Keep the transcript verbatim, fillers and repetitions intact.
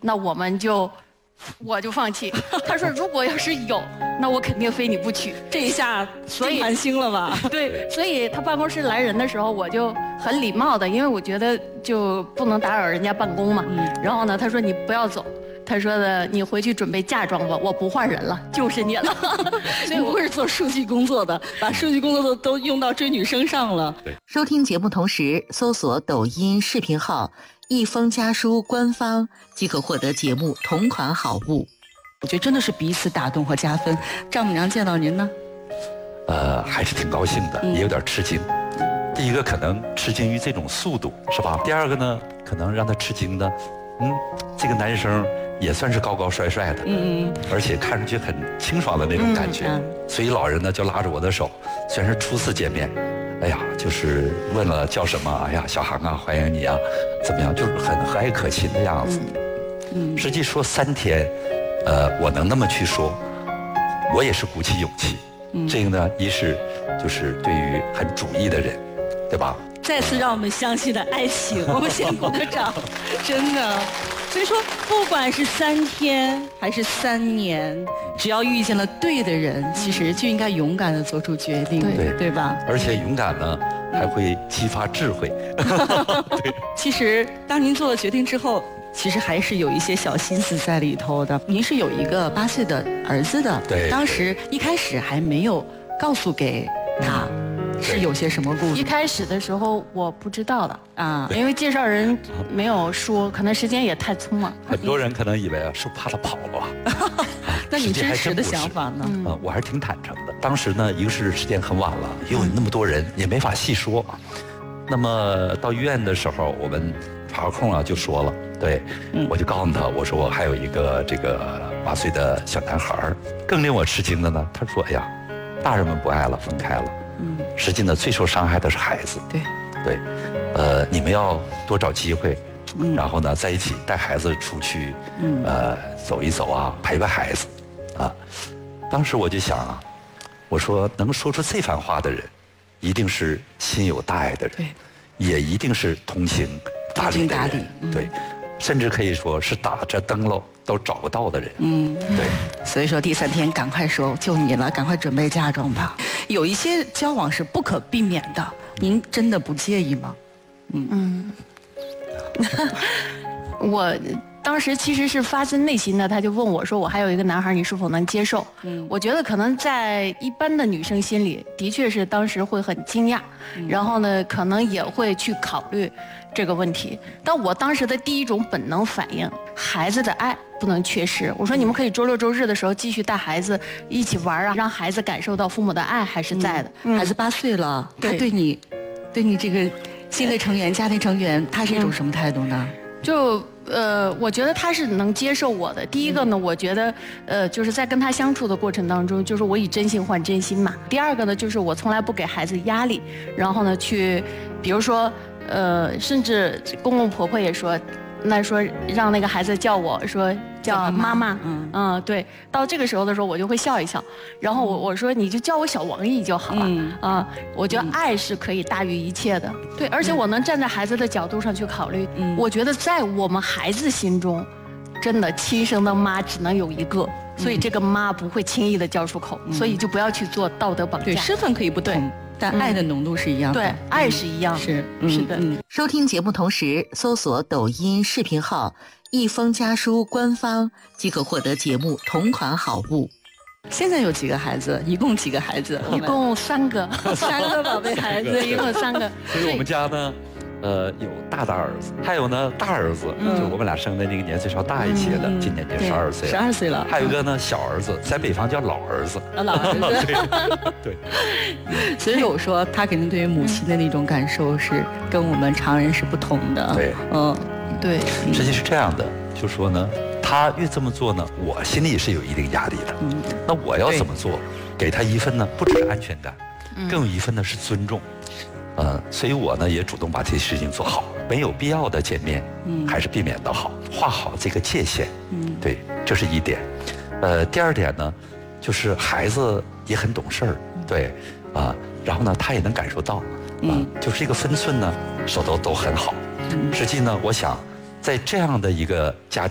那我们就。我就放弃。他说如果要是有，那我肯定非你不娶。 这一下所以寒心了吧？ 对，所以他办公室来人的时候，我就很礼貌的，因为我觉得就不能打扰人家办公嘛。嗯、然后呢，他说你不要走。他说的，你回去准备嫁妆吧，我不换人了，就是你了。 所以我是做数据工作的，把数据工作都用到追女生上了。 对，收听节目同时搜索抖音视频号“一封家书”官方，即可获得节目同款好物。 我觉得真的是彼此打动和加分。丈母娘见到您呢？ 呃，还是挺高兴的，也有点吃惊。嗯、第一个可能吃惊于这种速度，是吧？第二个呢，可能让他吃惊的，嗯，这个男生。也算是高高帅帅的，嗯嗯，而且看上去很清爽的那种感觉，嗯嗯、所以老人呢就拉着我的手，虽然是初次见面，哎呀，就是问了叫什么，哎呀，小航啊，欢迎你啊，怎么样，就是很和蔼可亲的样子。嗯，实际说三天，呃，我能那么去说，我也是鼓起勇气。嗯，这个呢，一是就是对于很主义的人，对吧？ 再次让我们相信了爱情，我们先鼓个掌，真的。所以说，不管是三天还是三年，只要遇见了对的人，其实就应该勇敢地做出决定， 对对吧？ 而且勇敢呢，还会激发智慧。 对，其实当您做了决定之后，其实还是有一些小心思在里头的。您是有一个八岁的儿子的， 对， 当时一开始还没有告诉给他。是有些什么故事？ 一开始的时候我不知道的啊，因为介绍人没有说，可能时间也太匆忙。 很多人可能以为啊，是怕他跑了吧？ 那你真实的想法呢？ 啊，我还是挺坦诚的。当时呢，一个是时间很晚了，又有那么多人，也没法细说。那么到医院的时候，我们查空啊就说了，对，我就告诉他，我说我还有一个这个八岁的小男孩。更令我吃惊的呢，他说，哎呀，大人们不爱了，分开了。嗯，实际呢，最受伤害的是孩子。 对， 对，呃，你们要多找机会，嗯、然后呢，在一起带孩子出去，嗯、呃，走一走啊，陪陪孩子，啊。当时我就想啊，我说能说出这番话的人，一定是心有大爱的人，也一定是通情达理的人，嗯、对，甚至可以说是打着灯笼都找不到的人。嗯，对。 所以说第三天赶快说就你了，赶快准备嫁妆吧。有一些交往是不可避免的，您真的不介意吗？ 嗯嗯，我当时其实是发自内心的，他就问我说：“我还有一个男孩，你是否能接受？”嗯，我觉得可能在一般的女生心里，的确是当时会很惊讶，嗯、然后呢，可能也会去考虑这个问题。但我当时的第一种本能反应，孩子的爱不能缺失。我说你们可以周六周日的时候继续带孩子一起玩啊，让孩子感受到父母的爱还是在的。 嗯、孩子八岁了，他对你，对你这个新的成员、家庭成员，他是一种什么态度呢？ 就呃，我觉得他是能接受我的。第一个呢，我觉得呃，就是在跟他相处的过程当中，就是我以真心换真心嘛。第二个呢，就是我从来不给孩子压力，然后呢，去比如说呃，甚至公公婆婆也说，那说让那个孩子叫我说叫妈妈，嗯嗯，对。到这个时候的时候，我就会笑一笑，然后我我说你就叫我小王姨就好了，嗯啊，我觉得爱是可以大于一切的，对，而且我能站在孩子的角度上去考虑，嗯，我觉得在我们孩子心中，真的亲生的妈只能有一个，所以这个妈不会轻易的叫出口，所以就不要去做道德绑架。 对，身份可以不同，但爱的浓度是一样的， 对，爱是一样的， 是是的。 收听节目同时搜索抖音视频号一封家书官方，即可获得节目同款好物。 现在有几个孩子？一共几个孩子？ 一共三个， 三个宝贝孩子， 一共三个。 所以我们家呢，呃，有大大儿子，还有呢大儿子，嗯、就是我们俩生的那个年岁稍大一些的，嗯、今年就十二岁了。 十二岁了。 还有一个呢小儿子，在北方叫老儿子。 啊，老儿子。 对。 对所以我说，他肯定对于母亲的那种感受是跟我们常人是不同的。 对。 嗯，对。 实际是这样的，就说呢。他越这么做呢，我心里是有一定压力的。嗯，那我要怎么做？给他一份呢，不只是安全感，嗯、更有一份呢是尊重。呃，所以我呢也主动把这些事情做好，没有必要的见面，嗯，还是避免的好，画好这个界限。嗯，对，这是一点。呃，第二点呢，就是孩子也很懂事儿，对，啊、呃，然后呢他也能感受到，啊、呃，就是这个分寸呢，手头都很好。嗯，实际呢，我想在这样的一个家庭。